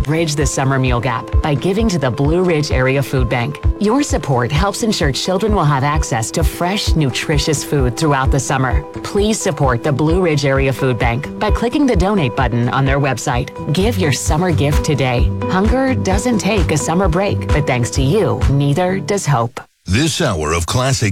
bridge the summer meal gap by giving to the Blue Ridge Area Food Bank. Your support helps ensure children will have access to fresh, nutritious food throughout the summer. Please support the Blue Ridge Area Food Bank by clicking the donate button on their website. Give your summer gift today. Hunger doesn't take a summer break, but thanks to you, neither does hope. This hour of Classic